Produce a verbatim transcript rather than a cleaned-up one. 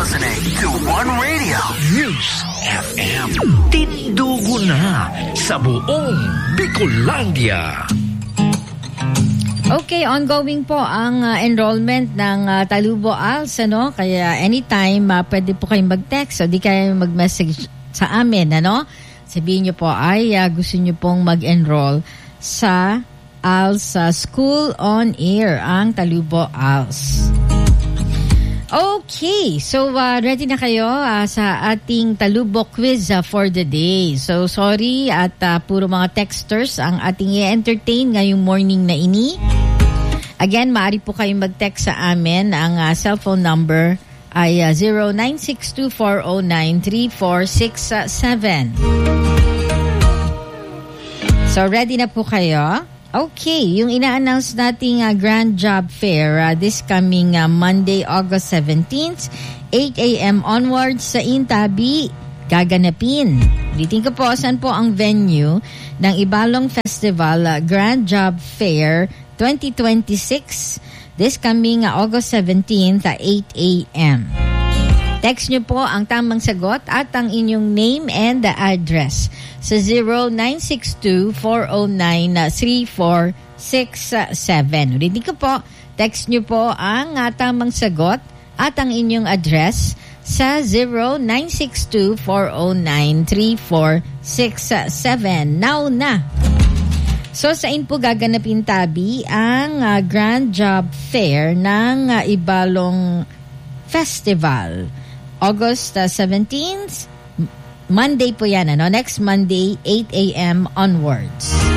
listening to One Radio News F M. Tindugo na sa buong Bicolandia. Okay, ongoing po ang uh, enrollment ng uh, Talubo A L S, ano? Kaya anytime uh, pwede po kayong mag-text o di kayo mag-message sa amin, ano? Sabihin nyo po ay uh, gusto nyo pong mag-enroll sa A L S uh, School on Air, ang Talubo A L S. Okay, so uh, ready na kayo uh, sa ating Talubo quiz uh, for the day. So sorry at uh, puro mga texters ang ating i-entertain ngayong morning na ini. Again, maaari po kayong mag-text sa amin. Ang uh, cellphone number ay uh, zero nine six two four zero nine three four six seven. So ready na po kayo? Okay, yung ina-announce nating uh, Grand Job Fair uh, this coming uh, Monday, August seventeenth, eight a.m. onwards sa Intabi, gaganapin. Ulitin ko po, saan po ang venue ng Ibalong Festival uh, Grand Job Fair twenty twenty-six this coming uh, August seventeenth at uh, eight a.m. Text nyo po ang tamang sagot at ang inyong name and the address sa zero nine six two four zero nine three four six seven. Ulitin ko po, text nyo po ang uh, tamang sagot at ang inyong address sa zero nine six two four zero nine three four six seven. Now na! So sa in po gaganapin tabi ang uh, Grand Job Fair ng uh, Ibalong Festival. August uh, seventeenth, Monday po yan, ano? Next Monday, eight a.m. onwards.